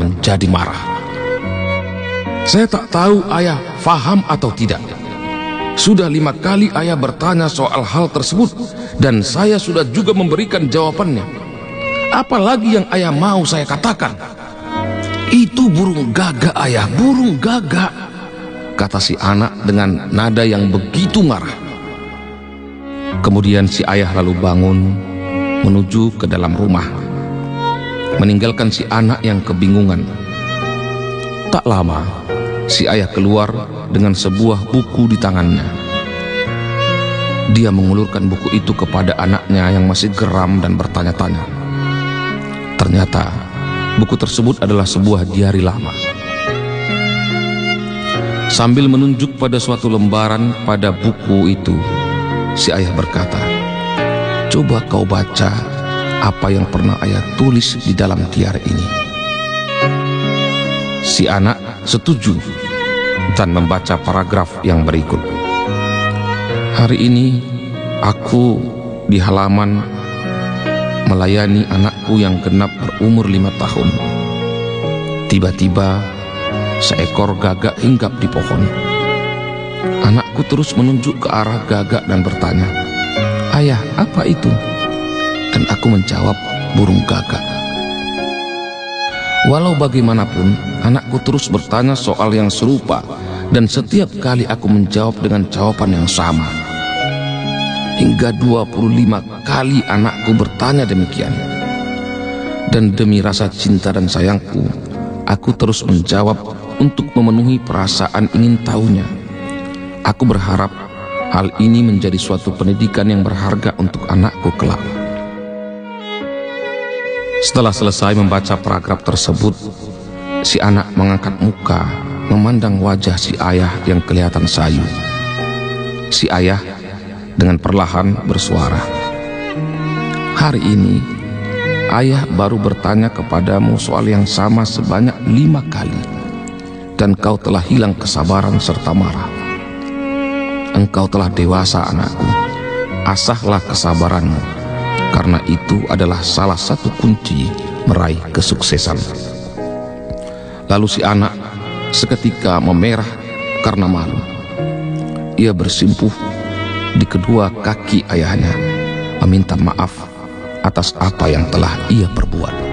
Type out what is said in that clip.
menjadi marah. Saya tak tahu ayah faham atau tidak. Sudah 5 kali ayah bertanya soal hal tersebut, dan saya sudah juga memberikan jawabannya. Apalagi yang ayah mau saya katakan? Itu burung gagak ayah, burung gagak, kata si anak dengan nada yang begitu marah. Kemudian si ayah lalu bangun menuju ke dalam rumah, meninggalkan si anak yang kebingungan. Tak lama, si ayah keluar dengan sebuah buku di tangannya. Dia mengulurkan buku itu kepada anaknya yang masih geram dan bertanya-tanya. Ternyata buku tersebut adalah sebuah diari lama. Sambil menunjuk pada suatu lembaran pada buku itu, si ayah berkata, "Coba kau baca apa yang pernah ayah tulis di dalam diari ini." Si anak setuju dan membaca paragraf yang berikut. "Hari ini aku di halaman melayani anakku yang genap berumur 5 tahun. Tiba-tiba seekor gagak hinggap di pohon. Anakku terus menunjuk ke arah gagak dan bertanya, 'Ayah, apa itu?' Dan aku menjawab, 'Burung gagak.' Walau bagaimanapun, anakku terus bertanya soal yang serupa, dan setiap kali aku menjawab dengan jawaban yang sama. Hingga 25 kali anakku bertanya demikian. Dan demi rasa cinta dan sayangku, aku terus menjawab untuk memenuhi perasaan ingin tahunya. Aku berharap hal ini menjadi suatu pendidikan yang berharga untuk anakku kelak." Setelah selesai membaca paragraf tersebut, si anak mengangkat muka memandang wajah si ayah yang kelihatan sayu. Si ayah dengan perlahan bersuara, "Hari ini ayah baru bertanya kepadamu soal yang sama sebanyak 5 kali, dan kau telah hilang kesabaran serta marah. Engkau telah dewasa, anakku. Asahlah kesabaranmu, karena itu adalah salah satu kunci meraih kesuksesan." Lalu si anak seketika memerah karena malu. Ia bersimpuh di kedua kaki ayahnya, meminta maaf atas apa yang telah ia perbuat.